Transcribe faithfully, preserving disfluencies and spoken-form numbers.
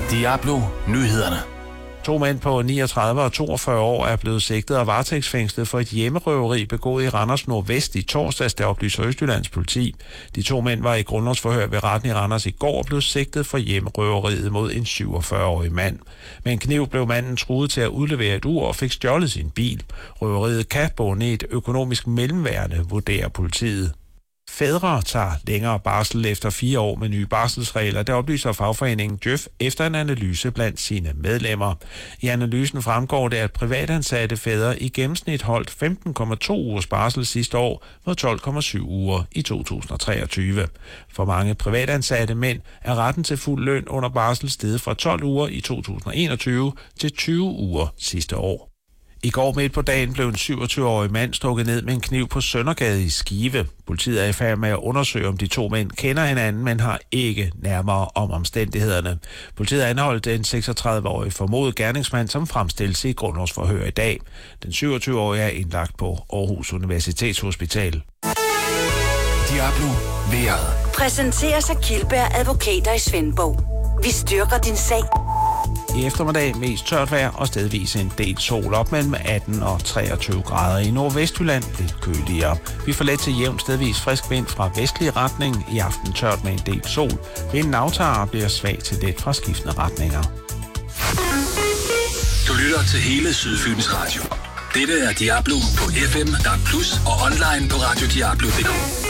Diablo Nyhederne. To mænd på niogtredive og toogfyrre år er blevet sigtet og varetægtsfængslet for et hjemmerøveri begået i Randers Nordvest i torsdags, der oplyser Østjyllands politi. De to mænd var i grundlovsforhør ved retten i Randers i går og blev sigtet for hjemmerøveriet mod en syvogfyrre-årig mand. Med en kniv blev manden truet til at udlevere et ur og fik stjålet sin bil. Røveriet kan bunde i et økonomisk mellemværende, vurderer politiet. Fædre tager længere barsel efter fire år med nye barselsregler, der oplyser fagforeningen J Ø F efter en analyse blandt sine medlemmer. I analysen fremgår det, at privatansatte fædre i gennemsnit holdt femten komma to ugers barsel sidste år mod tolv komma syv uger i to tusind og treogtyve. For mange privatansatte mænd er retten til fuld løn under barsel steget fra tolv uger i to tusind og enogtyve til tyve uger sidste år. I går midt på dagen blev en syvogtyve-årig mand stukket ned med en kniv på Søndergade i Skive. Politiet er i færd med at undersøge, om de to mænd kender hinanden, men har ikke nærmere om omstændighederne. Politiet har anholdt en seksogtredive-årig formodet gerningsmand, som fremstilles i grundlovsforhør i dag. Den syvogtyve-årige er indlagt på Aarhus Universitetshospital. Diablo Vejret. Præsenteres af Kildberg Advokater i Svendborg. Vi styrker din sag. I eftermiddag mest tørt vejr og stedvis en del sol op mellem atten og treogtyve grader. I Nordvestjylland lidt køligere. Vi får let til jævnt stedvis frisk vind fra vestlig retning. I aften tørt med en del sol. Vinden aftager og bliver svag til let fra skiftende retninger. Du lytter til hele Sydfyns Radio. Dette er Diablo på F M, D A B plus og online på radio diablo punktum d k.